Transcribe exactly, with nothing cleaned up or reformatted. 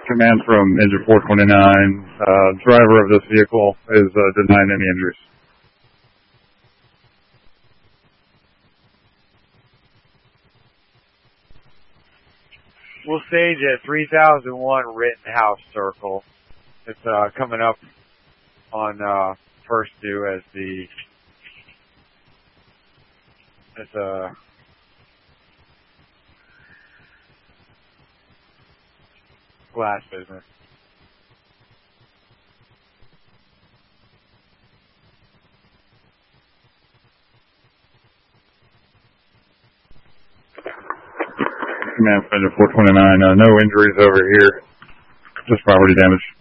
Command from engine four twenty-nine. Uh, driver of this vehicle is uh, denying any injuries. We'll stage at three thousand one Rittenhouse Circle. It's uh, coming up on uh, first due as the as a glass business. Command from engine four twenty-nine. Uh, no injuries over here, just property damage.